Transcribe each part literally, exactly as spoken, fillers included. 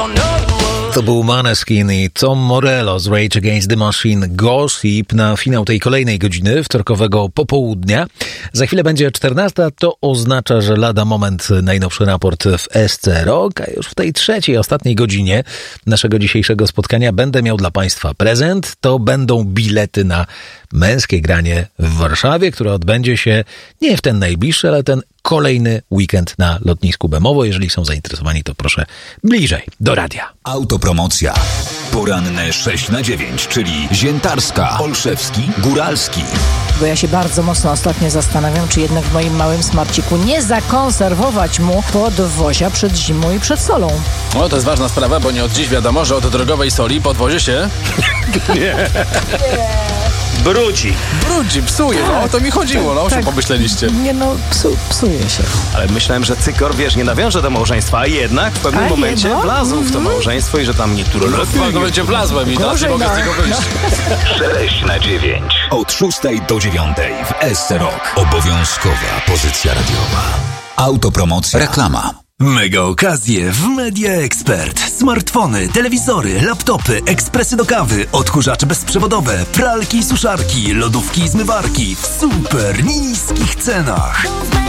To był Maneskin i Tom Morello z Rage Against the Machine. Gossip na finał tej kolejnej godziny wtorkowego popołudnia. Za chwilę będzie czternasta, to oznacza, że lada moment najnowszy raport w S C Rock, a już w tej trzeciej, ostatniej godzinie naszego dzisiejszego spotkania będę miał dla Państwa prezent. To będą bilety na męskie granie w Warszawie, które odbędzie się nie w ten najbliższy, ale ten kolejny weekend na lotnisku Bemowo. Jeżeli są zainteresowani, to proszę bliżej do radia. Autopromocja. Poranne sześć na dziewięć, czyli Ziętarska, Olszewski, Góralski. Bo ja się bardzo mocno ostatnio zastanawiam, czy jednak w moim małym smarciku nie zakonserwować mu podwozia przed zimą i przed solą. O, to jest ważna sprawa, bo nie od dziś wiadomo, że od drogowej soli podwozie się... Nie. Brudzi. Brudzi, psuje, tak, no o to mi chodziło, no o czym tak, pomyśleliście? Nie no, psu, psuje się. Ale myślałem, że cykor, wiesz, nie nawiąże do małżeństwa, a jednak w pewnym a momencie nie, no? wlazł w to małżeństwo i że tam niektóre... No, w pewnym momencie wlazłem i teraz nie mogę z niego wyjść. sześć na dziewięć. Od szóstej do dziewiątej w S C Rock. Obowiązkowa pozycja radiowa. Autopromocja. Reklama. Mega okazje w Media Expert. Smartfony, telewizory, laptopy, ekspresy do kawy, odkurzacze bezprzewodowe, pralki i suszarki, lodówki i zmywarki w super niskich cenach.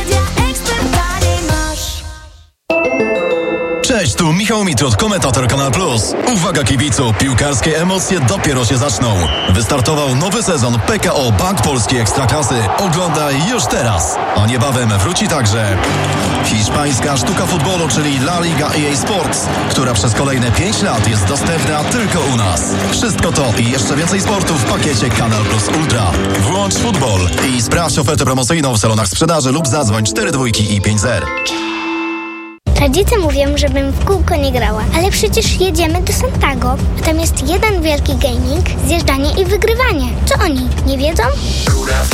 Cześć, tu Michał Mitrot, komentator Kanal Plus. Uwaga kibicu, piłkarskie emocje dopiero się zaczną. Wystartował nowy sezon P K O Bank Polskiej Ekstraklasy. Oglądaj już teraz. A niebawem wróci także hiszpańska sztuka futbolu, czyli La Liga E A Sports, która przez kolejne pięć lat jest dostępna tylko u nas. Wszystko to i jeszcze więcej sportu w pakiecie Kanal Plus Ultra. Włącz futbol i sprawdź ofertę promocyjną w salonach sprzedaży lub zadzwoń cztery dwójki i pięć zero. Rodzice mówią, żebym w kółko nie grała, ale przecież jedziemy do Santago, a tam jest jeden wielki gaming, zjeżdżanie i wygrywanie. Co oni, nie wiedzą?